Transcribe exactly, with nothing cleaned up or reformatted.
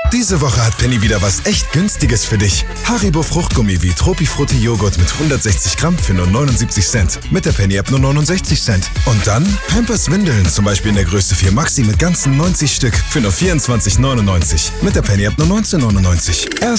Diese Woche hat Penny wieder was echt Günstiges für dich. Haribo Fruchtgummi wie Tropifrutti Joghurt mit hundertsechzig Gramm für nur neunundsiebzig Cent. Mit der Penny-App nur neunundsechzig Cent. Und dann Pampers Windeln, zum Beispiel in der Größe vier Maxi mit ganzen neunzig Stück für nur vierundzwanzig neunundneunzig. Mit der Penny-App nur neunzehn neunundneunzig. Erst